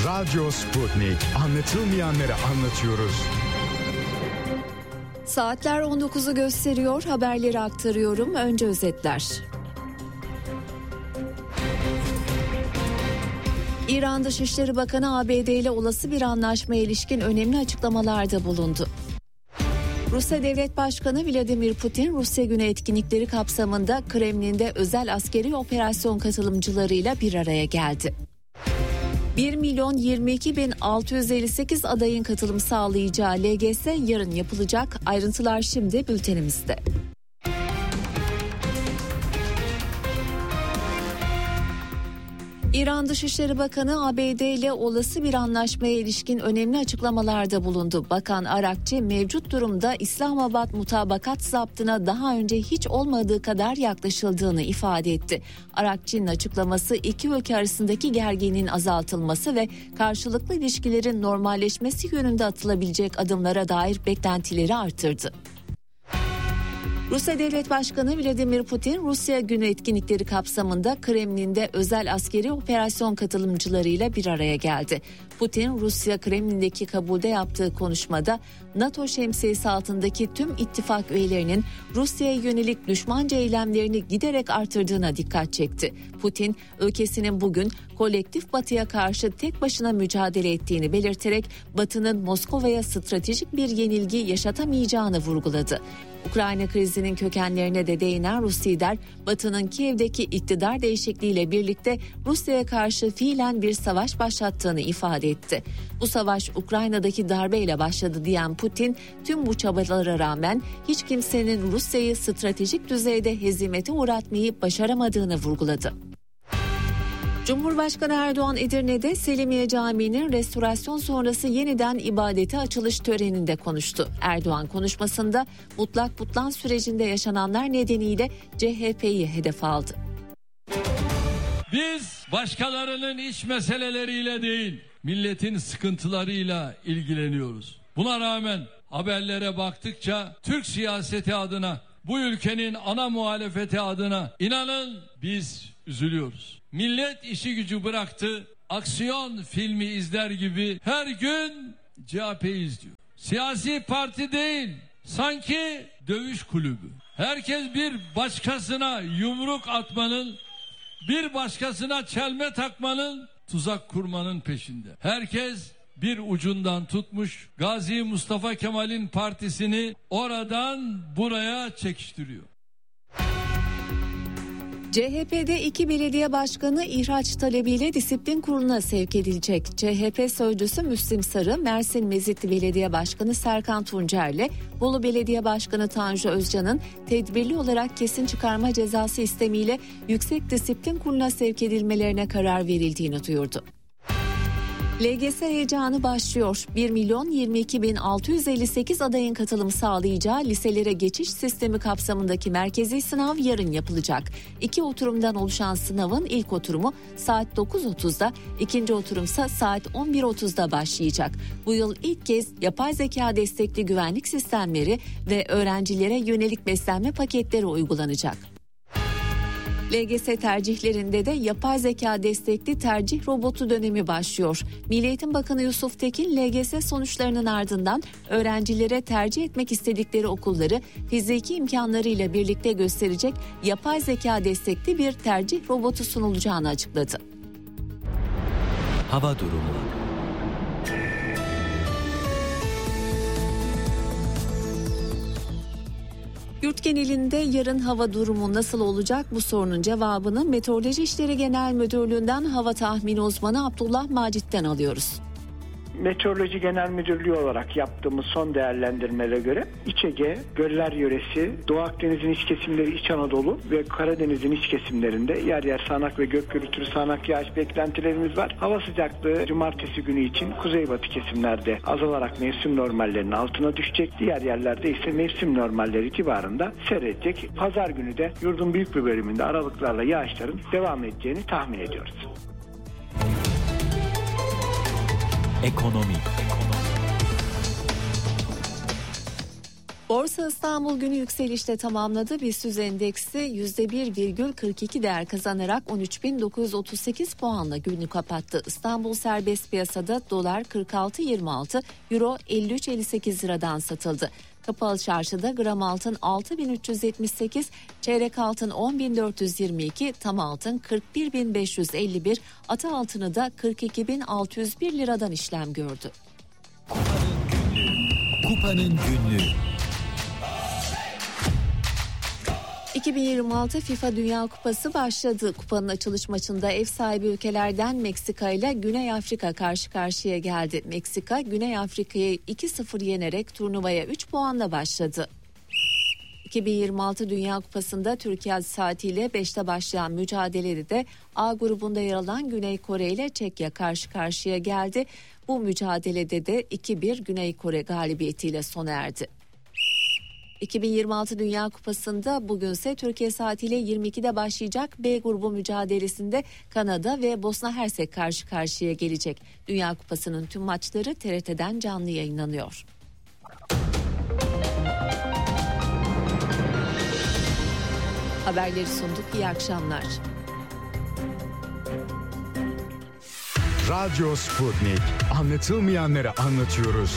Radyo Sputnik. Anlatılmayanları anlatıyoruz. Saatler 19'u gösteriyor. Haberleri aktarıyorum. Önce özetler. İran Dışişleri Bakanı ABD ile olası bir anlaşmaya ilişkin önemli açıklamalarda bulundu. Rusya Devlet Başkanı Vladimir Putin, Rusya Günü etkinlikleri kapsamında Kremlin'de özel askeri operasyon katılımcılarıyla bir araya geldi. 1.022.658 adayın katılım sağlayacağı LGS yarın yapılacak. Ayrıntılar şimdi bültenimizde. İran Dışişleri Bakanı ABD ile olası bir anlaşmaya ilişkin önemli açıklamalarda bulundu. Bakan Arakçı mevcut durumda İslamabad mutabakat zaptına daha önce hiç olmadığı kadar yaklaşıldığını ifade etti. Arakçı'nın açıklaması iki ülke arasındaki gerginliğin azaltılması ve karşılıklı ilişkilerin normalleşmesi yönünde atılabilecek adımlara dair beklentileri artırdı. Rusya Devlet Başkanı Vladimir Putin, Rusya Günü etkinlikleri kapsamında Kremlin'de özel askeri operasyon katılımcılarıyla bir araya geldi. Putin, Rusya Kremlin'deki Kabul'de yaptığı konuşmada NATO şemsiyesi altındaki tüm ittifak üyelerinin Rusya'ya yönelik düşmanca eylemlerini giderek artırdığına dikkat çekti. Putin, ülkesinin bugün kolektif Batı'ya karşı tek başına mücadele ettiğini belirterek Batı'nın Moskova'ya stratejik bir yenilgi yaşatamayacağını vurguladı. Ukrayna krizinin kökenlerine de değinen Rus lider, Batı'nın Kiev'deki iktidar değişikliğiyle birlikte Rusya'ya karşı fiilen bir savaş başlattığını ifade etti. Bu savaş Ukrayna'daki darbeyle başladı diyen Putin, tüm bu çabalara rağmen hiç kimsenin Rusya'yı stratejik düzeyde hezimete uğratmayı başaramadığını vurguladı. Cumhurbaşkanı Erdoğan Edirne'de Selimiye Camii'nin restorasyon sonrası yeniden ibadete açılış töreninde konuştu. Erdoğan konuşmasında mutlak butlan sürecinde yaşananlar nedeniyle CHP'yi hedef aldı. Biz başkalarının iç meseleleriyle değil, milletin sıkıntılarıyla ilgileniyoruz. Buna rağmen haberlere baktıkça Türk siyaseti adına, bu ülkenin ana muhalefeti adına inanın biz üzülüyoruz. Millet işi gücü bıraktı, aksiyon filmi izler gibi her gün CHP'yi izliyor. Siyasi parti değil, sanki dövüş kulübü. Herkes bir başkasına yumruk atmanın, bir başkasına çelme takmanın, tuzak kurmanın peşinde. Herkes bir ucundan tutmuş Gazi Mustafa Kemal'in partisini oradan buraya çekiştiriyor. CHP'de iki belediye başkanı ihraç talebiyle disiplin kuruluna sevk edilecek. CHP sözcüsü Müslim Sarı, Mersin Mezitli Belediye Başkanı Serkan Tuncer'le Bolu Belediye Başkanı Tanju Özcan'ın tedbirli olarak kesin çıkarma cezası istemiyle Yüksek Disiplin Kurulu'na sevk edilmelerine karar verildiğini duyurdu. LGS heyecanı başlıyor. 1.022.658 adayın katılım sağlayacağı liselere geçiş sistemi kapsamındaki merkezi sınav yarın yapılacak. 2 oturumdan oluşan sınavın ilk oturumu saat 9.30'da, ikinci oturumsa saat 11.30'da başlayacak. Bu yıl ilk kez yapay zeka destekli güvenlik sistemleri ve öğrencilere yönelik beslenme paketleri uygulanacak. LGS tercihlerinde de yapay zeka destekli tercih robotu dönemi başlıyor. Milli Eğitim Bakanı Yusuf Tekin, LGS sonuçlarının ardından öğrencilere tercih etmek istedikleri okulları fiziki imkanlarıyla birlikte gösterecek yapay zeka destekli bir tercih robotu sunulacağını açıkladı. Hava durumu. Yurt genelinde yarın hava durumu nasıl olacak, bu sorunun cevabını Meteoroloji İşleri Genel Müdürlüğü'nden hava tahmini uzmanı Abdullah Macit'ten alıyoruz. Meteoroloji Genel Müdürlüğü olarak yaptığımız son değerlendirmelere göre İç Ege, Göller Yöresi, Doğu Akdeniz'in iç kesimleri, İç Anadolu ve Karadeniz'in iç kesimlerinde yer yer sağanak ve gök gürültülü sağanak yağış beklentilerimiz var. Hava sıcaklığı cumartesi günü için kuzeybatı kesimlerde azalarak mevsim normallerinin altına düşecek. Diğer yerlerde ise mevsim normalleri civarında seyredecek. Pazar günü de yurdun büyük bir bölümünde aralıklarla yağışların devam edeceğini tahmin ediyoruz. Ekonomi. Borsa İstanbul günü yükselişte tamamladı. BIST endeksi %1,42 değer kazanarak 13.938 puanla günü kapattı. İstanbul serbest piyasada dolar 46.26, euro 53.58 liradan satıldı. Kapalı çarşıda gram altın 6.378, çeyrek altın 10.422, tam altın 41.551, ata altını da 42.601 liradan işlem gördü. Kupanın günlüğü. 2026 FIFA Dünya Kupası başladı. Kupanın açılış maçında ev sahibi ülkelerden Meksika ile Güney Afrika karşı karşıya geldi. Meksika, Güney Afrika'yı 2-0 yenerek turnuvaya 3 puanla başladı. 2026 Dünya Kupası'nda Türkiye saatiyle 5'te başlayan mücadelede de A grubunda yer alan Güney Kore ile Çekya karşı karşıya geldi. Bu mücadelede de 2-1 Güney Kore galibiyetiyle sona erdi. 2026 Dünya Kupası'nda bugünse Türkiye saatiyle 22'de başlayacak B grubu mücadelesinde Kanada ve Bosna Hersek karşı karşıya gelecek. Dünya Kupası'nın tüm maçları TRT'den canlı yayınlanıyor. Haberleri sunduk. İyi akşamlar. Radyo Sputnik. Anlatılmayanları anlatıyoruz.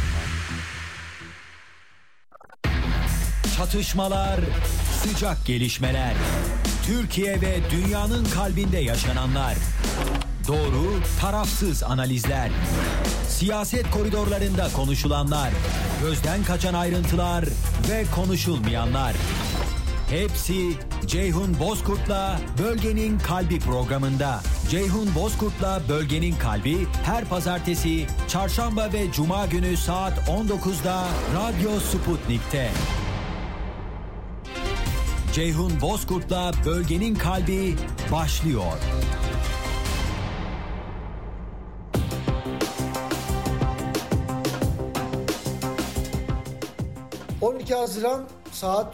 Çatışmalar, sıcak gelişmeler. Türkiye ve dünyanın kalbinde yaşananlar. Doğru, tarafsız analizler. Siyaset koridorlarında konuşulanlar. Gözden kaçan ayrıntılar ve konuşulmayanlar. Hepsi Ceyhun Bozkurt'la Bölgenin Kalbi programında. Ceyhun Bozkurt'la Bölgenin Kalbi her pazartesi, çarşamba ve cuma günü saat 19'da Radyo Sputnik'te. Ceyhun Bozkurt'la Bölgenin Kalbi başlıyor. 12 Haziran saat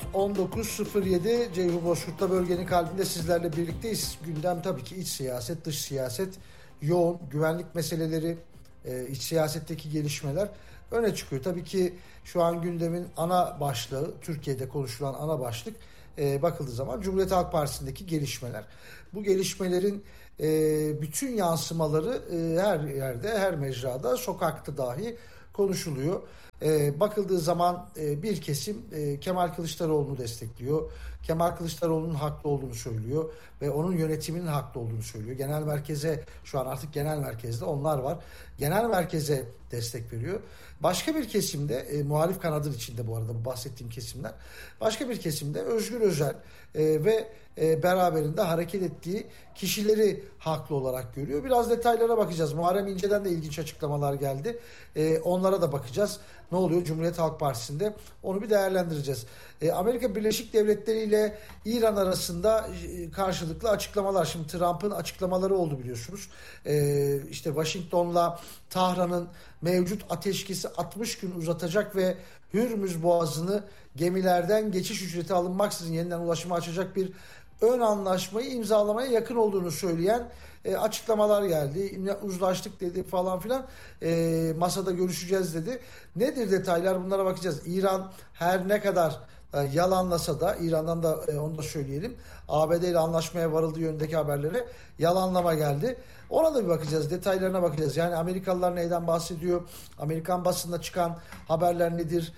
19.07 Ceyhun Bozkurt'la Bölgenin Kalbinde sizlerle birlikteyiz. Gündem tabii ki iç siyaset, dış siyaset, yoğun güvenlik meseleleri, iç siyasetteki gelişmeler öne çıkıyor. Tabii ki şu an gündemin ana başlığı, Türkiye'de konuşulan ana başlık bakıldığı zaman Cumhuriyet Halk Partisi'ndeki gelişmeler. Bu gelişmelerin bütün yansımaları her yerde, her mecrada, sokakta dahi konuşuluyor. Bakıldığı zaman bir kesim Kemal Kılıçdaroğlu'nu destekliyor. Kemal Kılıçdaroğlu'nun haklı olduğunu söylüyor ve onun yönetiminin haklı olduğunu söylüyor. Genel merkeze, şu an artık genel merkezde onlar var. Genel merkeze destek veriyor. Başka bir kesimde, muhalif kanadın içinde bu arada bu bahsettiğim kesimler, başka bir kesimde Özgür Özel ve beraberinde hareket ettiği kişileri haklı olarak görüyor. Biraz detaylara bakacağız. Muharrem İnce'den de ilginç açıklamalar geldi. Onlara da bakacağız. Ne oluyor Cumhuriyet Halk Partisi'nde? Onu bir değerlendireceğiz. Amerika Birleşik Devletleri ile İran arasında karşılıklı açıklamalar. Şimdi Trump'ın açıklamaları oldu biliyorsunuz. İşte Washington'la Tahran'ın mevcut ateşkesi 60 gün uzatacak ve Hürmüz Boğazı'nı gemilerden geçiş ücreti alınmaksızın yeniden ulaşıma açacak bir ön anlaşmayı imzalamaya yakın olduğunu söyleyen açıklamalar geldi. Uzlaştık dedi falan filan. Masada görüşeceğiz dedi. Nedir detaylar? Bunlara bakacağız. İran her ne kadar yalanlasa da, İran'dan da onu da söyleyelim, ABD ile anlaşmaya varıldığı yönündeki haberlere yalanlama geldi. Ona da bir bakacağız. Detaylarına bakacağız. Yani Amerikalılar neyden bahsediyor? Amerikan basında çıkan haberler nedir?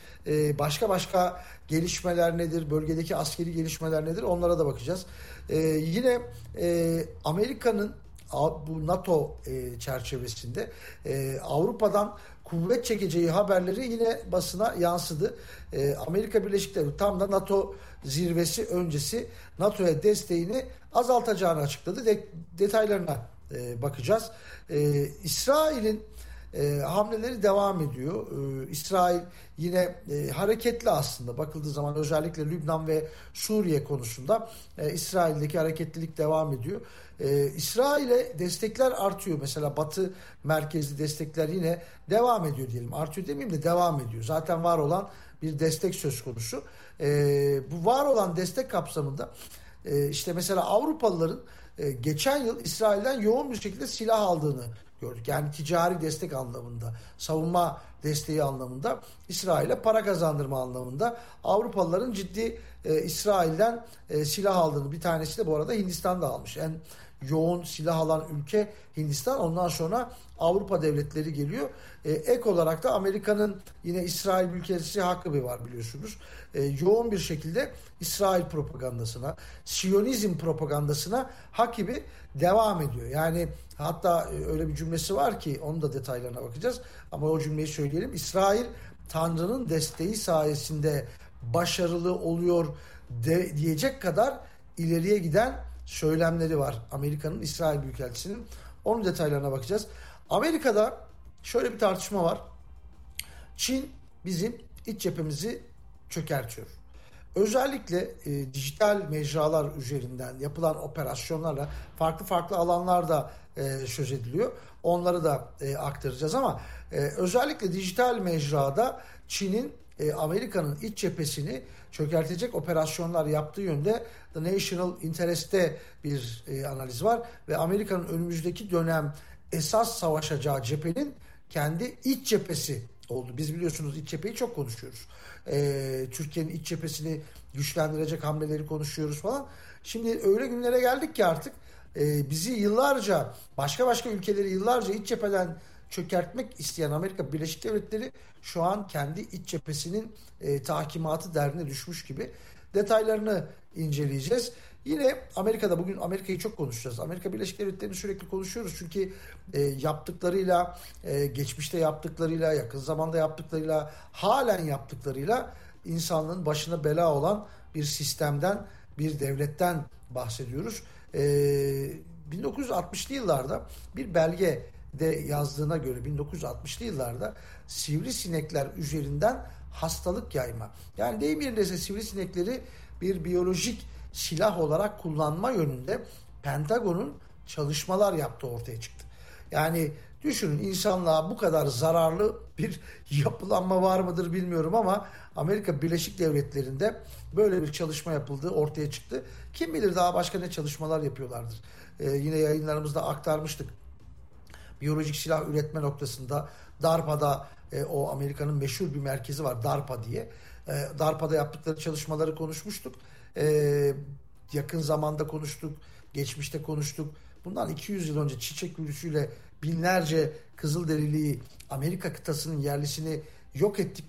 Başka gelişmeler nedir? Bölgedeki askeri gelişmeler nedir? Onlara da bakacağız. Yine Amerika'nın bu NATO çerçevesinde Avrupa'dan kuvvet çekeceği haberleri yine basına yansıdı. Amerika Birleşik Devletleri tam da NATO zirvesi öncesi NATO'ya desteğini azaltacağını açıkladı. Detaylarına bakacağız. İsrail'in hamleleri devam ediyor. İsrail yine hareketli aslında bakıldığı zaman, özellikle Lübnan ve Suriye konusunda İsrail'deki hareketlilik devam ediyor. İsrail'e destekler artıyor. Mesela Batı merkezli destekler yine devam ediyor diyelim. Artıyor demeyeyim de devam ediyor. Zaten var olan bir destek söz konusu. Bu var olan destek kapsamında işte mesela Avrupalıların geçen yıl İsrail'den yoğun bir şekilde silah aldığını gördük. Yani ticari destek anlamında, savunma desteği anlamında, İsrail'e para kazandırma anlamında Avrupalıların ciddi İsrail'den silah aldığını, bir tanesi de bu arada Hindistan'da almış. En yoğun silah alan ülke Hindistan. Ondan sonra Avrupa devletleri geliyor. Ek olarak da Amerika'nın yine İsrail ülkesi Hakkıbi var biliyorsunuz. Yoğun bir şekilde İsrail propagandasına, Siyonizm propagandasına Hakkıbi devam ediyor. Yani hatta öyle bir cümlesi var ki onun da detaylarına bakacağız. Ama o cümleyi söyleyelim. İsrail Tanrı'nın desteği sayesinde başarılı oluyor diyecek kadar ileriye giden söylemleri var Amerika'nın, İsrail Büyükelçisi'nin. Onun detaylarına bakacağız. Amerika'da şöyle bir tartışma var. Çin bizim iç cephemizi çökertiyor. Özellikle dijital mecralar üzerinden yapılan operasyonlarla farklı alanlarda söz ediliyor. Onları da aktaracağız ama özellikle dijital mecrada Çin'in Amerika'nın iç cephesini çökertecek operasyonlar yaptığı yönde The National Interest'te bir analiz var ve Amerika'nın önümüzdeki dönem esas savaşacağı cephenin kendi iç cephesi oldu. Biz biliyorsunuz iç cepheyi çok konuşuyoruz. Türkiye'nin iç cephesini güçlendirecek hamleleri konuşuyoruz falan. Şimdi öyle günlere geldik ki artık bizi yıllarca, başka ülkeleri yıllarca iç cepheden çökertmek isteyen Amerika Birleşik Devletleri şu an kendi iç cephesinin tahkimatı derdine düşmüş gibi. Detaylarını inceleyeceğiz. Yine Amerika'da, bugün Amerika'yı çok konuşacağız. Amerika Birleşik Devletleri'ni sürekli konuşuyoruz. Çünkü yaptıklarıyla, geçmişte yaptıklarıyla, yakın zamanda yaptıklarıyla, halen yaptıklarıyla insanlığın başına bela olan bir sistemden, bir devletten bahsediyoruz. 1960'lı yıllarda bir belgede yazdığına göre 1960'lı yıllarda sivrisinekler üzerinden hastalık yayma. Yani deyim yerindeyse sivrisinekleri bir biyolojik silah olarak kullanma yönünde Pentagon'un çalışmalar yaptığı ortaya çıktı. Yani düşünün, insanlığa bu kadar zararlı bir yapılanma var mıdır bilmiyorum ama Amerika Birleşik Devletleri'nde böyle bir çalışma yapıldığı ortaya çıktı. Kim bilir daha başka ne çalışmalar yapıyorlardır. Yine yayınlarımızda aktarmıştık. Biyolojik silah üretme noktasında DARPA'da o Amerika'nın meşhur bir merkezi var, DARPA diye. DARPA'da yaptıkları çalışmaları konuşmuştuk. Yakın zamanda konuştuk, geçmişte konuştuk. Bundan 200 yıl önce çiçek virüsüyle binlerce Kızılderiliyi, Amerika kıtasının yerlisini yok ettik